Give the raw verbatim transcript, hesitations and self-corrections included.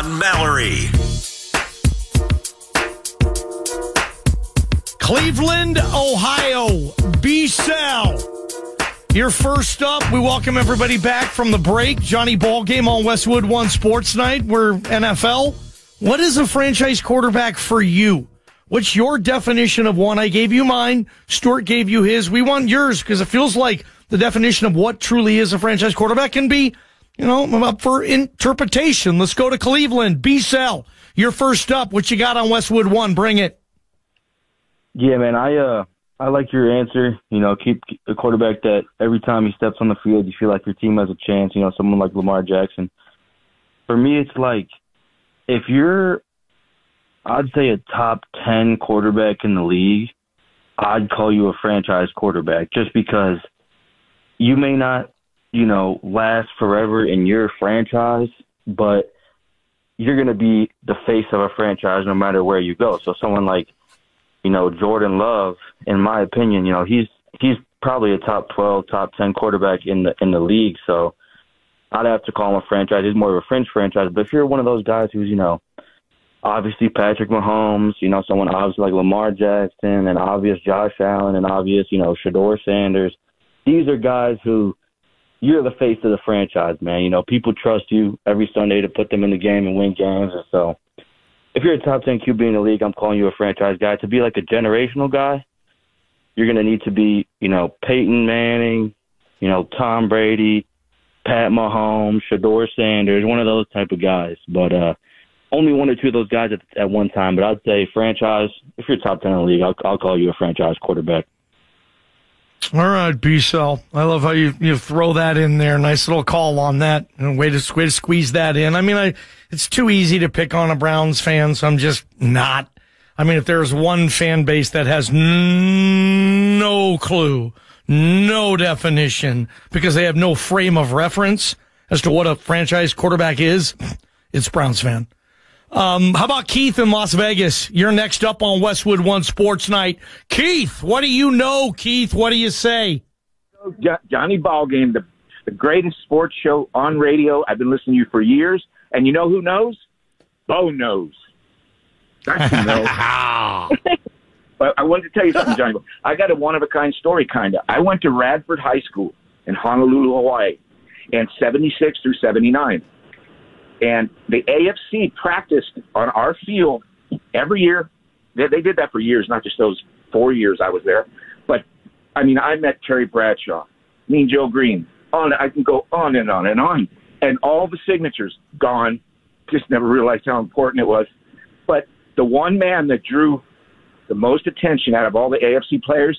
Mallory. Cleveland, Ohio, B-Cell. You're first up. We welcome everybody back from the break. Johnny Ballgame on Westwood One Sports Night. We're N F L. What is a franchise quarterback for you? What's your definition of one? I gave you mine. Stuart gave you his. We want yours because it feels like the definition of what truly is a franchise quarterback can be, you know, up for interpretation. Let's go to Cleveland. B-Cell, you're first up. What you got on Westwood One? Bring it. Yeah, man, I uh, I like your answer. You know, keep a quarterback that every time he steps on the field, you feel like your team has a chance. You know, someone like Lamar Jackson. For me, it's like if you're, I'd say, a top ten quarterback in the league, I'd call you a franchise quarterback just because you may not, you know, last forever in your franchise, but you're going to be the face of a franchise no matter where you go. So someone like, you know, Jordan Love, in my opinion, you know, he's he's probably a top twelve, top ten quarterback in the in the league. So I'd have to call him a franchise. He's more of a fringe franchise. But if you're one of those guys who's, you know, obviously Patrick Mahomes, you know, someone obviously like Lamar Jackson, and obvious Josh Allen, and obvious, you know, Shedeur Sanders, these are guys who you're the face of the franchise, man. You know, people trust you every Sunday to put them in the game and win games. And so if you're a top ten Q B in the league, I'm calling you a franchise guy. To be like a generational guy, you're going to need to be, you know, Peyton Manning, you know, Tom Brady, Pat Mahomes, Shedeur Sanders, one of those type of guys. But uh, only one or two of those guys at, at one time. But I'd say franchise, if you're top ten in the league, I'll, I'll call you a franchise quarterback. All right, B-Cell. I love how you, you throw that in there. Nice little call on that. And way to, way to squeeze that in. I mean, I, it's too easy to pick on a Browns fan, so I'm just not. I mean, if there's one fan base that has n- no clue, no definition, because they have no frame of reference as to what a franchise quarterback is, it's Browns fan. Um, how about Keith in Las Vegas? You're next up on Westwood One Sports Night. Keith, what do you know, Keith? What do you say? Johnny Ballgame, the, the greatest sports show on radio. I've been listening to you for years. And you know who knows? Bo knows. That's who knows. But I wanted to tell you something, Johnny. I got a one-of-a-kind story, kind of. I went to Radford High School in Honolulu, Hawaii, in seventy-six through seventy-nine. And the A F C practiced on our field every year. They, they did that for years, not just those four years I was there. But, I mean, I met Terry Bradshaw, Mean Joe Green. On, I can go on and on and on. And all the signatures gone. Just never realized how important it was. But the one man that drew the most attention out of all the A F C players